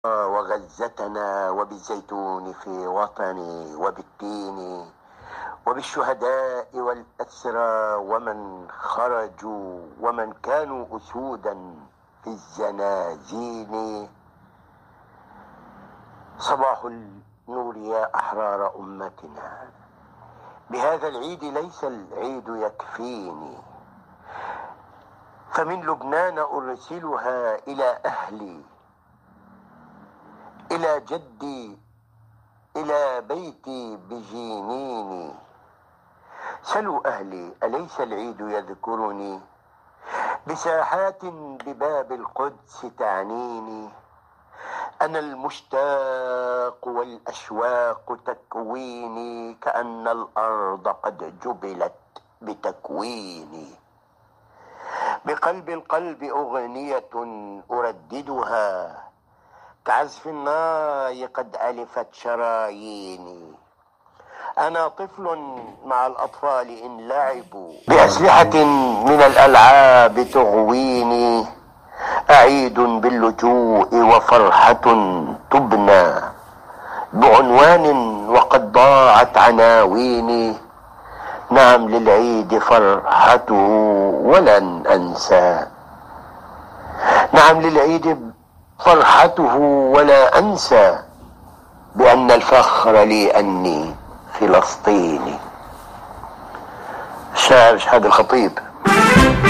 وغزتنا وبالزيتون في وطني وبالتين وبالشهداء والأسرى ومن خرجوا ومن كانوا أسودا في الزنازين. صباح النور يا أحرار أمتنا، بهذا العيد ليس العيد يكفيني، فمن لبنان أرسلها إلى أهلي، إلى جدي، إلى بيتي بجنيني. سلوا أهلي أليس العيد يذكرني بساحات بباب القدس تعنيني. أنا المشتاق والأشواق تكويني، كأن الأرض قد جبلت بتكويني. بقلب القلب أغنية أرددها، كعزف الناي قد ألفت شراييني. أنا طفل مع الأطفال إن لعبوا بأسلحة من الألعاب تغويني. أعيد باللجوء وفرحة تبنى بعنوان وقد ضاعت عناويني. نعم للعيد فرحته ولن أنسى، نعم للعيد فرحته ولا أنسى بأن الفخر لي أني فلسطيني. الشاعر شهاد الخطيب.